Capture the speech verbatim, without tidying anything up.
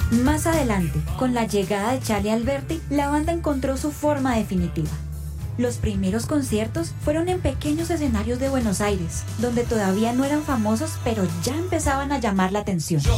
Más adelante, con la llegada de Charly Alberti, la banda encontró su forma definitiva. Los primeros conciertos fueron en pequeños escenarios de Buenos Aires, donde todavía no eran famosos, pero ya empezaban a llamar la atención.